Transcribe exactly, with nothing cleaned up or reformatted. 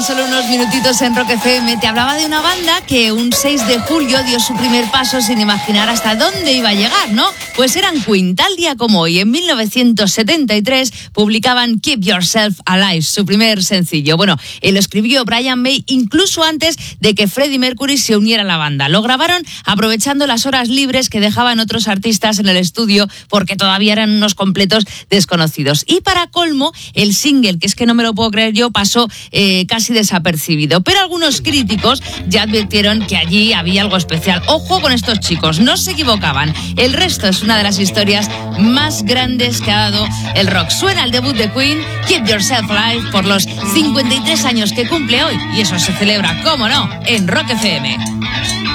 Solo unos minutitos en Rock F M. Te hablaba de una banda que un seis de julio dio su primer paso sin imaginar hasta dónde iba a llegar, ¿no? Pues eran Queen. Tal día como hoy, en mil novecientos setenta y tres, publicaban Keep Yourself Alive, su primer sencillo. Bueno, él lo escribió Brian May incluso antes de que Freddie Mercury se uniera a la banda. Lo grabaron aprovechando las horas libres que dejaban otros artistas en el estudio porque todavía eran unos completos desconocidos. Y para colmo, el single, que es que no me lo puedo creer yo, pasó eh, casi desapercibido. Pero algunos críticos ya advirtieron que allí había algo especial. Ojo con estos chicos, no se equivocaban. El resto es una de las historias más grandes que ha dado el rock. Suena el debut de Queen, Keep Yourself Alive, por los cincuenta y tres años que cumple hoy. Y eso se celebra, cómo no, en Rock F M.